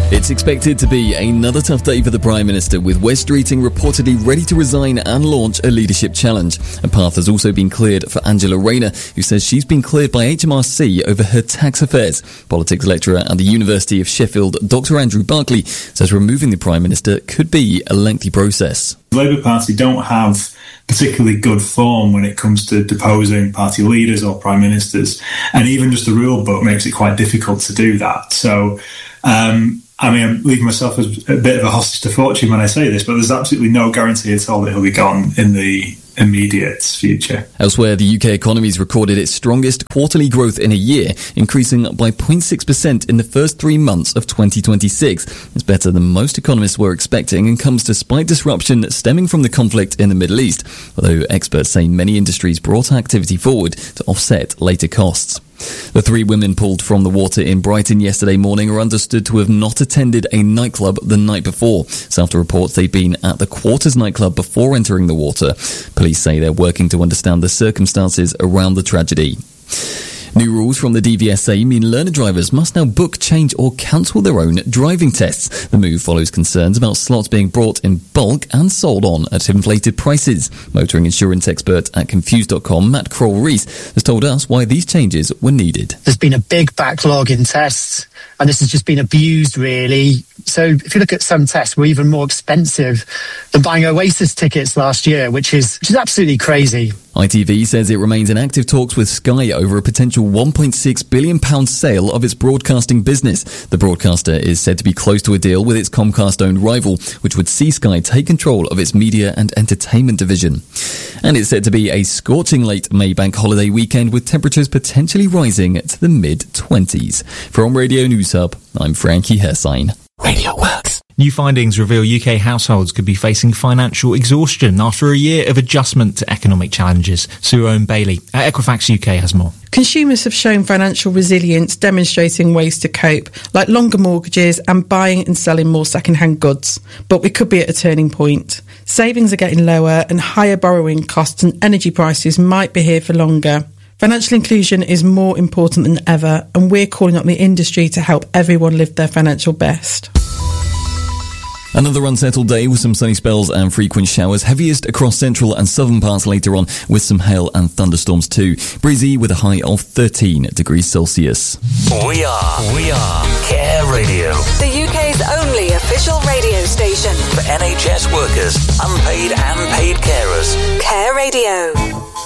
It's expected to be another tough day for the Prime Minister, with Wes Streeting reportedly ready to resign and launch a leadership challenge. A path has also been cleared for Angela Rayner, who says she's been cleared by HMRC over her tax affairs. Politics lecturer at the University of Sheffield, Dr Andrew Barclay, says removing the Prime Minister could be a lengthy process. The Labour Party don't have particularly good form when it comes to deposing party leaders or prime ministers, and even just the rule book makes it quite difficult to do that. So, I'm leaving myself as a bit of a hostage to fortune when I say this, but there's absolutely no guarantee at all that he'll be gone in the immediate future. Elsewhere, the UK economy's recorded its strongest quarterly growth in a year, increasing by 0.6% in the first 3 months of 2026. It's better than most economists were expecting and comes despite disruption stemming from the conflict in the Middle East, although experts say many industries brought activity forward to offset later costs. The 3 women pulled from the water in Brighton yesterday morning are understood to have not attended a nightclub the night before. So after reports they'd been at the Quarters nightclub before entering the water. Police say they're working to understand the circumstances around the tragedy. New rules from the DVSA mean learner drivers must now book, change or cancel their own driving tests. The move follows concerns about slots being brought in bulk and sold on at inflated prices. Motoring insurance expert at Confused.com, Matt Kroll-Rees, has told us why these changes were needed. There's been a big backlog in tests, and this has just been abused, really. So if you look at some tests, were even more expensive than buying Oasis tickets last year, which is absolutely crazy. ITV says it remains in active talks with Sky over a potential £1.6 billion sale of its broadcasting business. The broadcaster is said to be close to a deal with its Comcast-owned rival, which would see Sky take control of its media and entertainment division. And it's said to be a scorching late May bank holiday weekend, with temperatures potentially rising to the mid-20s. From Radio News Hub, I'm Frankie Hersine. Radio Works. New findings reveal UK households could be facing financial exhaustion after a year of adjustment to economic challenges. Sue Owen-Bailey at Equifax UK has more. Consumers have shown financial resilience, demonstrating ways to cope, like longer mortgages and buying and selling more second-hand goods. But we could be at a turning point. Savings are getting lower and higher borrowing costs and energy prices might be here for longer. Financial inclusion is more important than ever, and we're calling on the industry to help everyone live their financial best. Another unsettled day with some sunny spells and frequent showers, heaviest across central and southern parts later on, with some hail and thunderstorms too. Breezy with a high of 13 degrees Celsius. We are Care Radio, the UK's only official radio station for NHS workers, unpaid and paid carers. Care Radio.